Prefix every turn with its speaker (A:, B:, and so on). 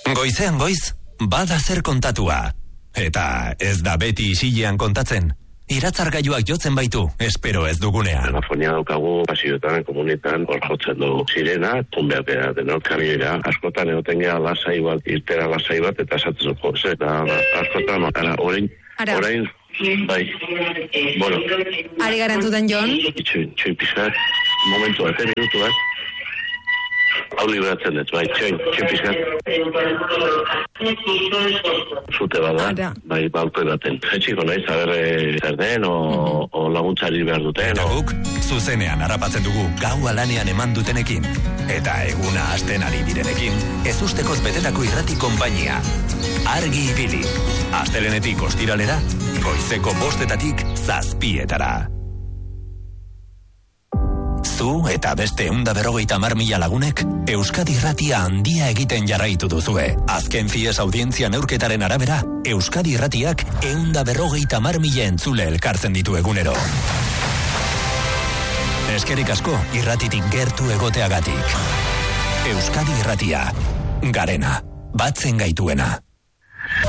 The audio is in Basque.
A: Goizean goiz, bada zer kontatua. Eta ez da beti isilean kontatzen. Iratzargailuak jotzen baitu, espero ez dugunean.
B: Telefonia daukagu, pasioetan, komunetan, hor jotzen du sirena, tunbeak denok kamioira. Askotan egoten geha lasai bat, irtera lasai bat, eta esatzen zuko, eta askotan, orain, bai, bueno.
C: Ari garantzuten, Jon?
B: Txoin pizkat, momentu bat, minutu bat. Hau liberatzen dut, bai, txoin pizkat. Zute bada, bai, auto edaten. Etxiko nahi, zaber zer den, o laguntzari behar duten.
A: Eta guk, zuzenean harrapatzen dugu gaua lanean eman dutenekin. Eta eguna hasten ari direnekin, ez ustekoz betetako irrati konpainia. Argi ibili. Astelenetik ostiralera, goizeko 5:00 7:00. Zu eta beste 150.000 lagunek Euskadi Irratia handia egiten jarraitu duzue. Azken Fies audientzia neurketaren arabera, Euskadi Irratiak 150.000 entzule elkartzen ditu egunero. Eskerrik asko irratitik gertu egoteagatik. Euskadi Irratia, garena, batzen gaituena.